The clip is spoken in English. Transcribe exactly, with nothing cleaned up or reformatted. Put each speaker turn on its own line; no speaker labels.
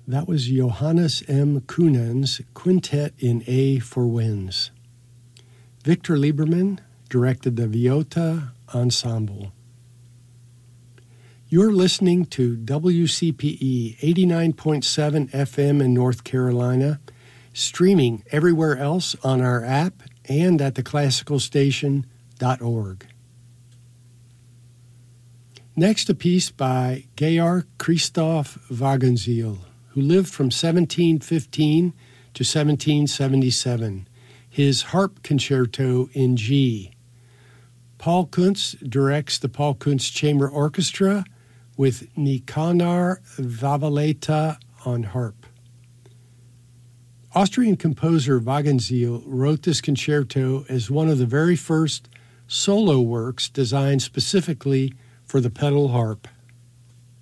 That was Johannes M. Kunen's Quintet in A for Winds. Victor Lieberman directed the Viota Ensemble. You're listening to W C P E eighty-nine point seven F M in North Carolina, streaming everywhere else on our app and at the classical station dot org. Next, a piece by Georg Christoph Wagenseil, who lived from seventeen fifteen to seventeen seventy-seven, his Harp Concerto in G. Paul Kuntz directs the Paul Kuntz Chamber Orchestra with Nicanor Vavaleta on harp. Austrian composer Wagenseil wrote this concerto as one of the very first solo works designed specifically for the pedal harp.